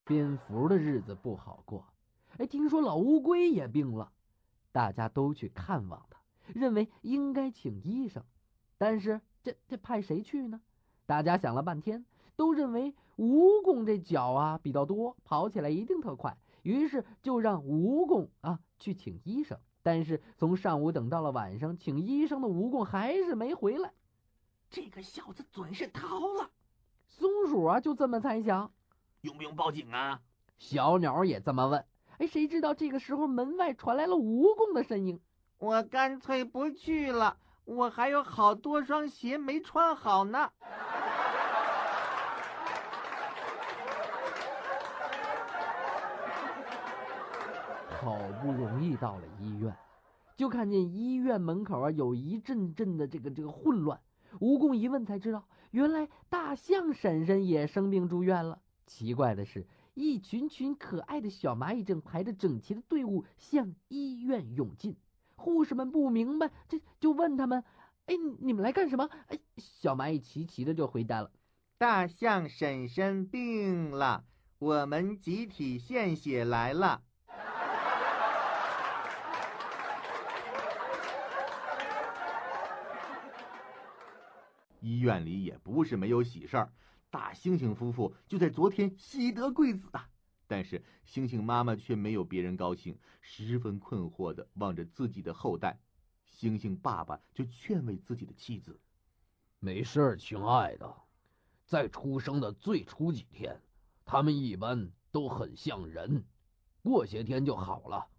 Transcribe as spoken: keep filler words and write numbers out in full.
蝙蝠的日子不好过，哎，听说老乌龟也病了，大家都去看望他，认为应该请医生，但是这这派谁去呢？大家想了半天，都认为蜈蚣这脚啊比较多，跑起来一定特快，于是就让蜈蚣啊去请医生。但是从上午等到了晚上，请医生的蜈蚣还是没回来。 这个小子准是逃了。 松鼠啊就这么猜想。 用不用报警啊？ 小鸟也这么问。哎，谁知道这个时候门外传来了蜈蚣的声音： 我干脆不去了，我还有好多双鞋没穿好呢。 好不容易到了医院，就看见医院门口啊有一阵阵的这个这个混乱。蜈蚣一问才知道，原来大象婶婶也生病住院了。奇怪的是，一群群可爱的小蚂蚁正排着整齐的队伍向医院涌进。护士们不明白，这就问他们：哎，你们来干什么？哎，小蚂蚁齐齐的就回答了： 大象婶婶病了，我们集体献血来了。 医院里也不是没有喜事儿，大猩猩夫妇就在昨天喜得贵子啊！但是猩猩妈妈却没有别人高兴，十分困惑地望着自己的后代。猩猩爸爸就劝慰自己的妻子： 没事，亲爱的，在出生的最初几天，他们一般都很像人，过些天就好了。